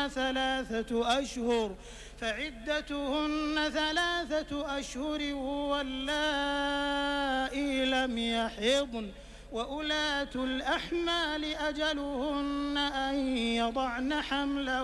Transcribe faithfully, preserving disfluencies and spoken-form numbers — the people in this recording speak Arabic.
ثلاثة أشهر فعدتهن ثلاثة أشهر واللائي لم يحضن وأولاة الأحمال أجلهن أن يضعن حملهن